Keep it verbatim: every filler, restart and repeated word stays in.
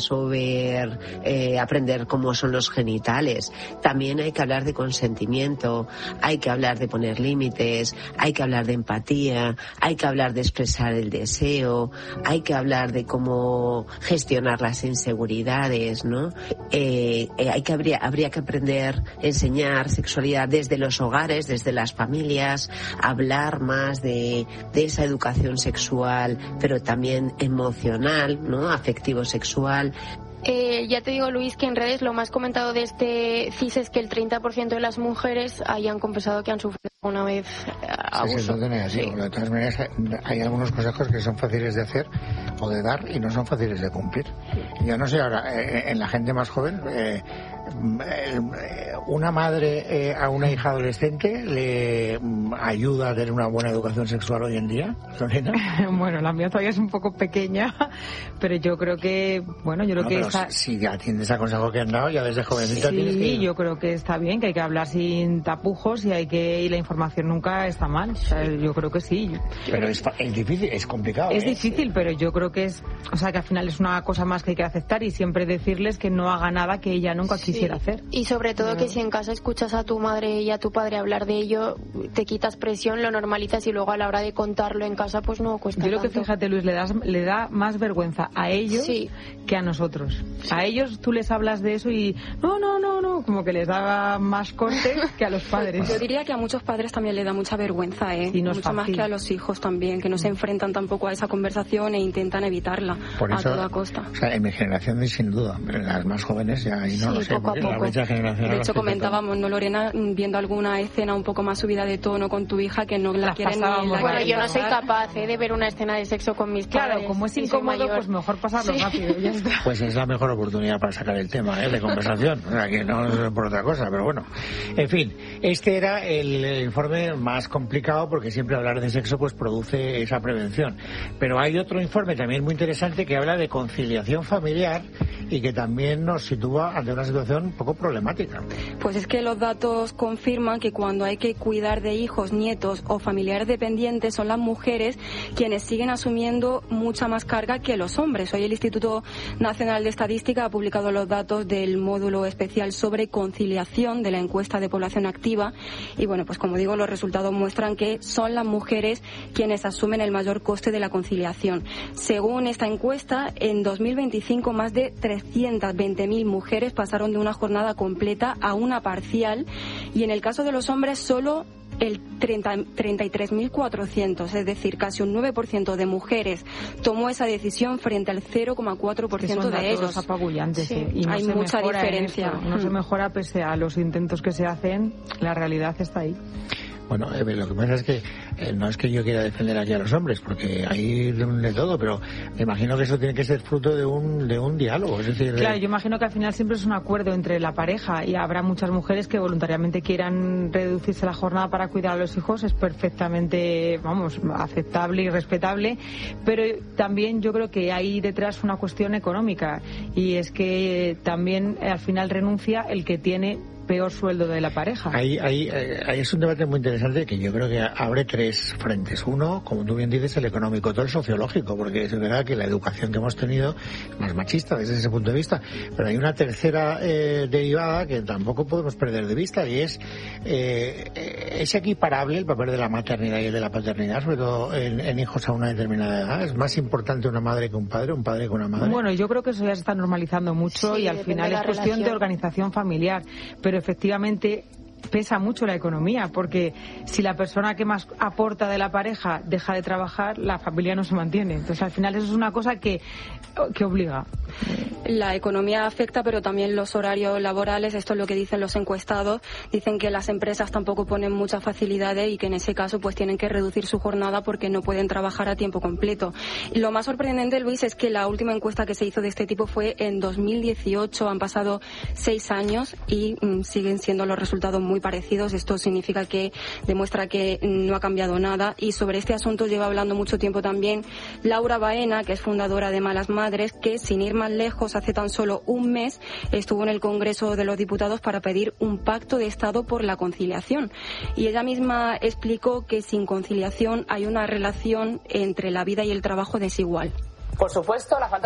ver, eh, aprender cómo son los genitales. También hay que hablar de consentimiento, hay que hablar de poner límites, hay que hablar de empatía, hay que hablar de expresar el deseo, hay que hablar de cómo gestionar las inseguridades, ¿no? Eh, eh, hay que habría, habría que aprender a enseñar sexualidad desde los hogares, desde las familias, hablar más de, de esa educación sexual, pero también emocional, ¿no? Afectivo-sexual. Eh, ya te digo, Luis, que en redes lo más comentado de este C I S es que el treinta por ciento de las mujeres hayan confesado que han sufrido una vez abuso. Sí, sí, eso es así. Sí. De todas maneras, hay algunos consejos que son fáciles de hacer o de dar y no son fáciles de cumplir. Yo no sé ahora, eh, en la gente más joven, eh, una madre eh, a una hija adolescente le ayuda a tener una buena educación sexual hoy en día, Lorena. Bueno, la mía todavía es un poco pequeña, pero yo creo que, bueno, yo creo no, que pero está... si ya atiendes a consejos que han dado, ya desde jovencita sí, tienes que... Sí, yo creo que está bien, que hay que hablar sin tapujos y hay que y la información nunca está mal. O sea, yo creo que sí. Pero es, es difícil, es complicado. Es ¿eh? difícil, sí. Pero yo creo que es, o sea, que al final es una cosa más que hay que aceptar y siempre decirles que no haga nada que ella nunca sí. quisiera hacer. Y sobre todo que si en casa escuchas a tu madre y a tu padre hablar de ello, te quitas presión, lo normalizas y luego a la hora de contarlo en casa pues no cuesta Yo creo tanto. que, fíjate, Luis, le, das, le da más vergüenza a ellos sí. que a nosotros. A ellos tú les hablas de eso y no, no, no, no, como que les da más corte que a los padres. Yo diría que a muchos padres también le da mucha vergüenza, ¿eh? Sí, no mucho más que a los hijos también, que no se enfrentan tampoco a esa conversación e intentan evitarla Por eso, a toda costa. O sea, en mi generación sin duda, en las más jóvenes ya ahí no sí, lo sé, poco a poco. La de hecho comentábamos, ¿no, Lorena? Viendo alguna escena un poco más subida de tono con tu hija que no la, la quieren ni la Bueno, yo no soy capaz ¿eh? de ver una escena de sexo con mis claro, padres. Claro, como es incómodo, pues mejor pasarlo sí. rápido. Ya está. Pues es la mejor oportunidad para sacar el tema ¿eh? de conversación, o sea, que no es por otra cosa, pero bueno. En fin, este era el, el informe más complicado porque siempre hablar de sexo pues produce esa prevención. Pero hay otro informe también muy interesante que habla de conciliación familiar y que también nos sitúa ante una situación un poco problemática. Pues es que los datos confirman que cuando hay que cuidar de hijos, nietos o familiares dependientes son las mujeres quienes siguen asumiendo mucha más carga que los hombres. Hoy el Instituto Nacional de Estadística ha publicado los datos del módulo especial sobre conciliación de la encuesta de población activa y bueno, pues como digo, los resultados muestran que son las mujeres quienes asumen el mayor coste de la conciliación. Según esta encuesta, en dos mil veinticinco más de trescientas veinte mil mujeres pasaron de una jornada completa a una parcial y en el caso de los hombres solo el treinta, treinta y tres mil cuatrocientos, es decir, casi un nueve por ciento de mujeres tomó esa decisión frente al cero coma cuatro por ciento de ellos. Apabullantes, sí, y no hay se mucha diferencia. No mm. se mejora pese a los intentos que se hacen, la realidad está ahí. Bueno, eh, lo que pasa es que eh, no es que yo quiera defender aquí a los hombres, porque hay de, de todo, pero me imagino que eso tiene que ser fruto de un de un diálogo. Es decir, claro, de... yo imagino que al final siempre es un acuerdo entre la pareja y habrá muchas mujeres que voluntariamente quieran reducirse la jornada para cuidar a los hijos. Es perfectamente, vamos, aceptable y respetable, pero también yo creo que hay detrás una cuestión económica y es que también al final renuncia el que tiene peor sueldo de la pareja. Ahí, ahí, ahí es un debate muy interesante que yo creo que abre tres frentes. Uno, como tú bien dices, el económico, todo el sociológico, porque es verdad que la educación que hemos tenido es más machista desde ese punto de vista, pero hay una tercera eh, derivada que tampoco podemos perder de vista y es eh, es equiparable el papel de la maternidad y el de la paternidad, sobre todo en, en hijos a una determinada edad. ¿Es más importante una madre que un padre, un padre que una madre? Bueno, yo creo que eso ya se está normalizando mucho sí, y al final es cuestión relación. de organización familiar, pero efectivamente pesa mucho la economía, porque si la persona que más aporta de la pareja deja de trabajar, la familia no se mantiene. Entonces, al final, eso es una cosa que, que obliga. La economía afecta, pero también los horarios laborales. Esto es lo que dicen los encuestados. Dicen que las empresas tampoco ponen muchas facilidades y que en ese caso pues tienen que reducir su jornada porque no pueden trabajar a tiempo completo. Y lo más sorprendente, Luis, es que la última encuesta que se hizo de este tipo fue en dos mil dieciocho. Han pasado seis años y mm, siguen siendo los resultados muy parecidos. Esto significa que demuestra que no ha cambiado nada y sobre este asunto lleva hablando mucho tiempo también Laura Baena, que es fundadora de Malas Madres, que sin ir más lejos hace tan solo un mes estuvo en el Congreso de los Diputados para pedir un pacto de Estado por la conciliación y ella misma explicó que sin conciliación hay una relación entre la vida y el trabajo desigual. Por supuesto, la falta